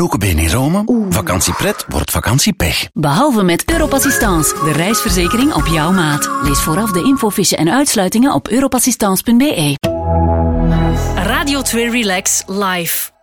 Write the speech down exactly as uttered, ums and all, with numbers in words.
gebroken been in Rome? Vakantiepret wordt vakantiepech. Behalve met Europassistance, de reisverzekering op jouw maat. Lees vooraf de infofiche en uitsluitingen op europassistance punt be. Radio twee Relax Live.